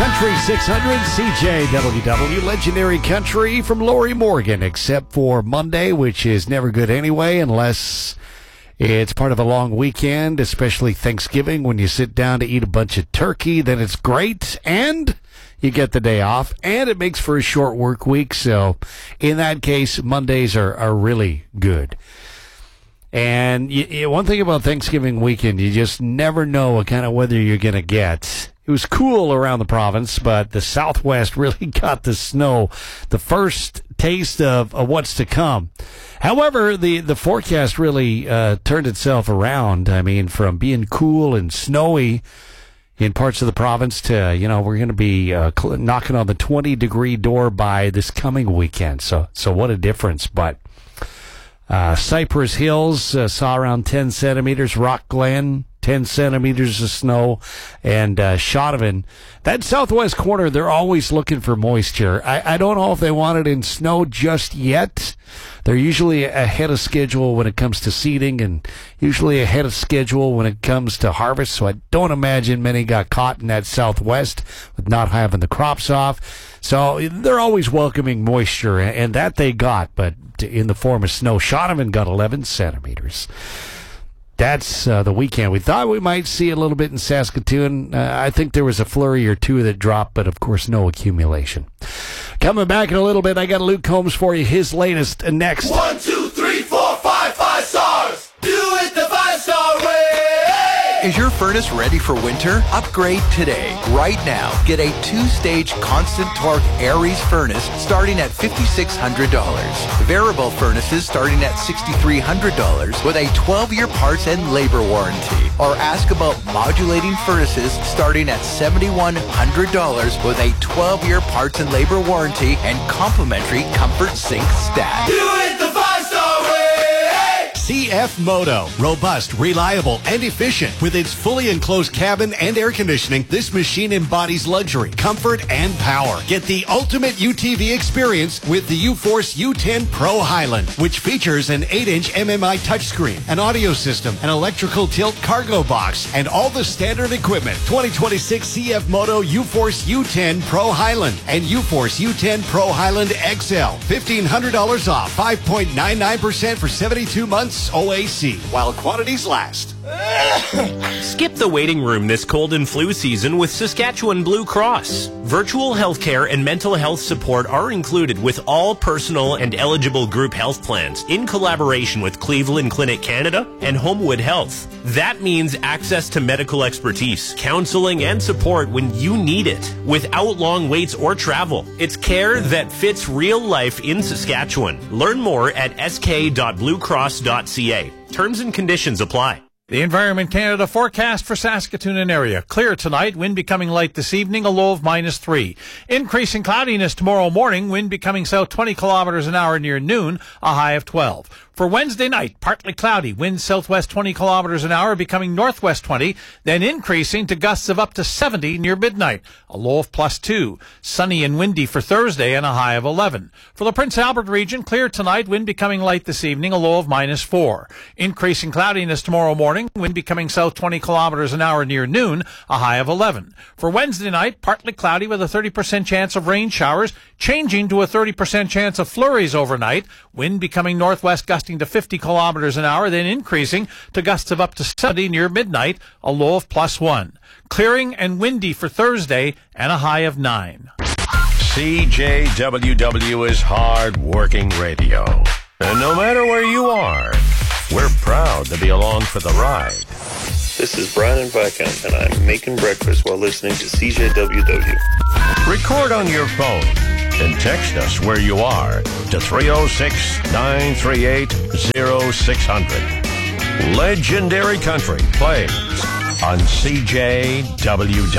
Country 600 CJWW, legendary country from Lori Morgan, except for Monday, which is never good anyway, unless it's part of a long weekend, especially Thanksgiving. When you sit down to eat a bunch of turkey, then it's great, and you get the day off, and it makes for a short work week. So in that case, Mondays are really good. And one thing about Thanksgiving weekend, you just never know what kind of weather you're going to get. It was cool around the province, but the Southwest really got the snow, the first taste of what's to come. However, the forecast really turned itself around. I mean, from being cool and snowy in parts of the province to, we're going to be knocking on the 20-degree door by this coming weekend. So what a difference. But Cypress Hills saw around 10 centimeters, Rock Glen 10 centimeters of snow, and Shotovan. That southwest corner, they're always looking for moisture. I don't know if they want it in snow just yet. They're usually ahead of schedule when it comes to seeding and usually ahead of schedule when it comes to harvest, so I don't imagine many got caught in that southwest with not having the crops off. So they're always welcoming moisture, and that they got, but in the form of snow. Shotovan got 11 centimeters. That's the weekend. We thought we might see a little bit in Saskatoon. I think there was a flurry or two that dropped, but of course no accumulation. Coming back in a little bit, I got Luke Combs for you, his latest next. 1, 2, 3, 4, 5 stars. Do it the 5-star way. Is your furnace ready for winter? Upgrade today. Right now, get a 2-stage constant torque Aries furnace starting at $5,600. Variable furnaces starting at $6,300 with a 12-year parts and labor warranty. Or ask about modulating furnaces starting at $7,100 with a 12-year parts and labor warranty and complimentary comfort sink stat. Do it the 5-star way. CF Moto. Robust, reliable, and efficient. With its fully enclosed cabin and air conditioning, this machine embodies luxury, comfort, and power. Get the ultimate UTV experience with the UForce U10 Pro Highland, which features an 8-inch MMI touchscreen, an audio system, an electrical tilt cargo box, and all the standard equipment. 2026 CF Moto UForce U10 Pro Highland and UForce U10 Pro Highland XL. $1,500 off, 5.99% for 72 months OAC, while quantities last. Skip the waiting room this cold and flu season with Saskatchewan Blue Cross. Virtual healthcare and mental health support are included with all personal and eligible group health plans in collaboration with Cleveland Clinic Canada and Homewood Health. That means access to medical expertise, counseling, and support when you need it without long waits or travel. It's care that fits real life in Saskatchewan. Learn more at sk.bluecross.ca. Terms and conditions apply. The Environment Canada forecast for Saskatoon and area. Clear tonight, wind becoming light this evening, a low of -3. Increasing cloudiness tomorrow morning, wind becoming south 20 kilometers an hour near noon, a high of 12. For Wednesday night, partly cloudy, wind southwest 20 kilometers an hour, becoming northwest 20, then increasing to gusts of up to 70 near midnight, a low of +2. Sunny and windy for Thursday and a high of 11. For the Prince Albert region, clear tonight, wind becoming light this evening, a low of -4. Increasing cloudiness tomorrow morning, wind becoming south 20 kilometers an hour near noon, a high of 11. For Wednesday night, partly cloudy with a 30% chance of rain showers, changing to a 30% chance of flurries overnight, wind becoming northwest gusting to 50 kilometers an hour, then increasing to gusts of up to 70 near midnight, a low of +1. Clearing and windy for Thursday and a high of 9. CJWW is hard-working radio. And no matter where you are, we're proud to be along for the ride. This is Brian Viscount, and I'm making breakfast while listening to CJWW. Record on your phone and text us where you are to 306-938-0600. Legendary Country plays on CJWW.